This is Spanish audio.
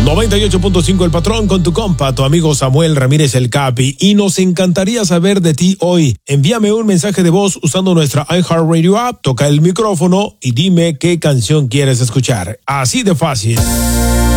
98.5 El Patrón con tu compa, tu amigo Samuel Ramírez el Capi, y nos encantaría saber de ti hoy. Envíame un mensaje de voz usando nuestra iHeartRadio app, toca el micrófono y dime qué canción quieres escuchar. Así de fácil.